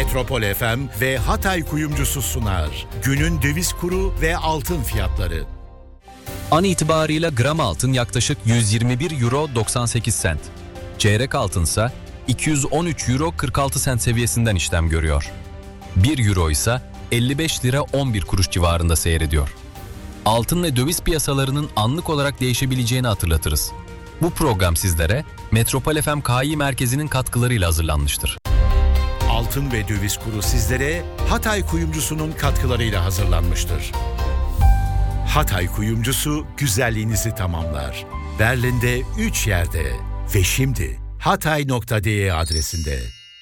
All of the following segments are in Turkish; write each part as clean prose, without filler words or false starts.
Metropol FM ve Hatay Kuyumcusu sunar. Günün döviz kuru ve altın fiyatları. An itibariyle gram altın yaklaşık 121 euro 98 sent. Çeyrek altınsa 213 euro 46 sent seviyesinden işlem görüyor. 1 euro ise 55 lira 11 kuruş civarında seyrediyor. Altın ve döviz piyasalarının anlık olarak değişebileceğini hatırlatırız. Bu program sizlere Metropol FM KI Merkezi'nin katkılarıyla hazırlanmıştır. Altın ve döviz kuru sizlere Hatay Kuyumcusu'nun katkılarıyla hazırlanmıştır. Hatay Kuyumcusu güzelliğinizi tamamlar. Berlin'de 3 yerde ve şimdi hatay.de adresinde.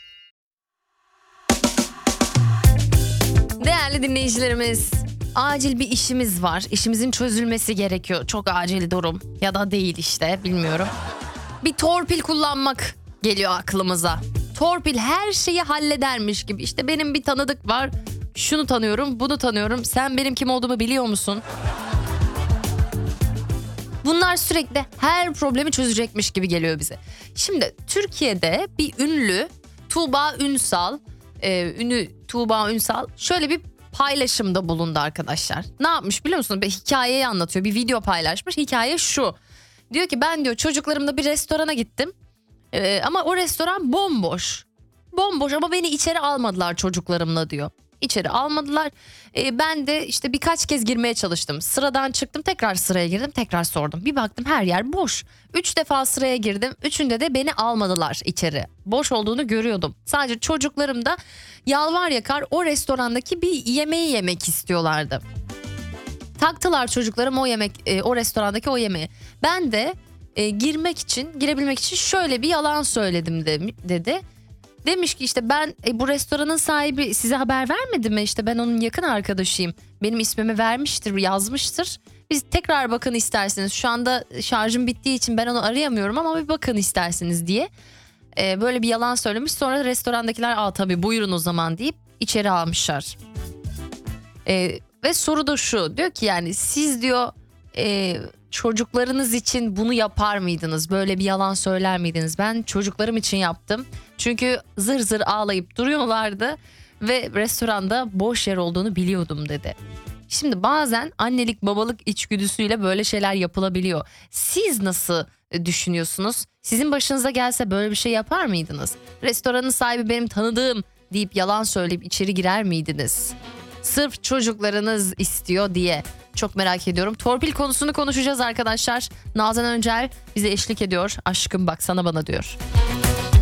Değerli dinleyicilerimiz, acil bir işimiz var. İşimizin çözülmesi gerekiyor. Çok acil durum ya da değil işte, bilmiyorum. Bir torpil kullanmak geliyor aklımıza. Torpil her şeyi halledermiş gibi. İşte benim bir tanıdık var. Şunu tanıyorum, bunu tanıyorum. Sen benim kim olduğumu biliyor musun? Bunlar sürekli her problemi çözecekmiş gibi geliyor bize. Şimdi Türkiye'de bir ünlü Tuğba Ünsal şöyle bir paylaşımda bulundu arkadaşlar. Ne yapmış biliyor musunuz? Bir hikayeyi anlatıyor. Bir video paylaşmış. Hikaye şu. Diyor ki ben diyor çocuklarımla bir restorana gittim. Ama o restoran bomboş. Bomboş ama beni içeri almadılar çocuklarımla diyor. İçeri almadılar. Ben de işte birkaç kez girmeye çalıştım. Sıradan çıktım, tekrar sıraya girdim, tekrar sordum. Bir baktım her yer boş. 3 defa sıraya girdim. 3'ünde de beni almadılar içeri. Boş olduğunu görüyordum. Sadece çocuklarım da yalvar yakar o restorandaki bir yemeği yemek istiyorlardı. Taktılar çocuklarım o restorandaki o yemeği. Ben de girebilmek için şöyle bir yalan söyledim dedi. Demiş ki işte ben bu restoranın sahibi size haber vermedi mi? İşte ben onun yakın arkadaşıyım. Benim ismimi vermiştir, yazmıştır. Biz tekrar bakın isterseniz. Şu anda şarjım bittiği için ben onu arayamıyorum ama bir bakın isterseniz diye. Böyle bir yalan söylemiş. Sonra restorandakiler tabii buyurun o zaman deyip içeri almışlar. Ve soru da şu. Diyor ki yani siz diyor çocuklarınız için bunu yapar mıydınız? Böyle bir yalan söyler miydiniz? Ben çocuklarım için yaptım. Çünkü zır zır ağlayıp duruyorlardı ve restoranda boş yer olduğunu biliyordum dedi. Şimdi bazen annelik babalık içgüdüsüyle böyle şeyler yapılabiliyor. Siz nasıl düşünüyorsunuz? Sizin başınıza gelse böyle bir şey yapar mıydınız? Restoranın sahibi benim tanıdığım deyip yalan söyleyip içeri girer miydiniz? Sırf çocuklarınız istiyor diye. Çok merak ediyorum. Torpil konusunu konuşacağız arkadaşlar. Nazan Öncel bize eşlik ediyor. Aşkım bak sana bana diyor.